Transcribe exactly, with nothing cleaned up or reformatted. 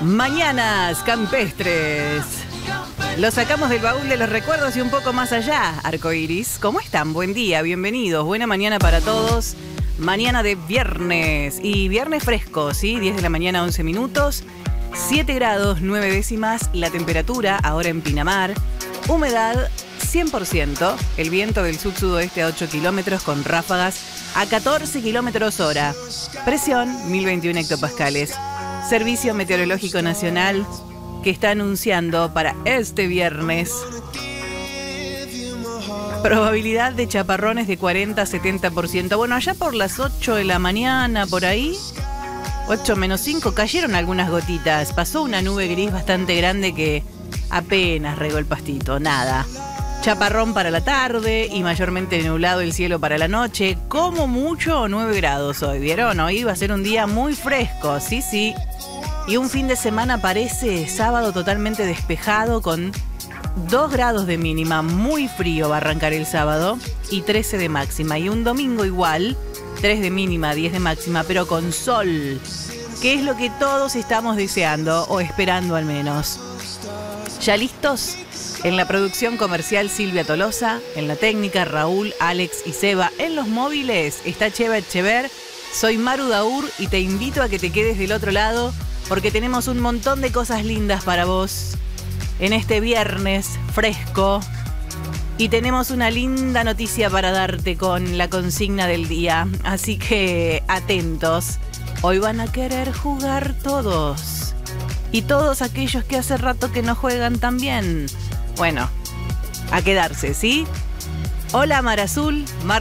Mañanas campestres. Lo sacamos del baúl de los recuerdos y un poco más allá. Arcoiris, ¿cómo están? Buen día, bienvenidos. Buena mañana para todos. Mañana de viernes. Y viernes fresco, ¿sí? diez de la mañana, once minutos. siete grados, nueve décimas. La temperatura ahora en Pinamar. Humedad cien por ciento. El viento del sud-sudoeste a ocho kilómetros con ráfagas a catorce kilómetros hora. Presión mil veintiuno hectopascales. Servicio Meteorológico Nacional que está anunciando para este viernes probabilidad de chaparrones de cuarenta a setenta por ciento. Bueno, allá por las ocho de la mañana, por ahí, ocho menos cinco, cayeron algunas gotitas. Pasó una nube gris bastante grande que apenas regó el pastito, nada. Chaparrón para la tarde y mayormente nublado el cielo para la noche. Como mucho, nueve grados hoy, ¿vieron? Hoy va a ser un día muy fresco, sí, sí. Y un fin de semana parece sábado totalmente despejado con dos grados de mínima. Muy frío va a arrancar el sábado y trece de máxima. Y un domingo igual, tres de mínima, diez de máxima, pero con sol. Que es lo que todos estamos deseando o esperando al menos. ¿Ya listos? En la producción comercial Silvia Tolosa, en la técnica Raúl, Alex y Seba, en los móviles está Cheva Echever, soy Maru Daur y te invito a que te quedes del otro lado porque tenemos un montón de cosas lindas para vos en este viernes fresco y tenemos una linda noticia para darte con la consigna del día, así que atentos, hoy van a querer jugar todos y todos aquellos que hace rato que no juegan también. Bueno, a quedarse, ¿sí? Hola Mar Azul, Mar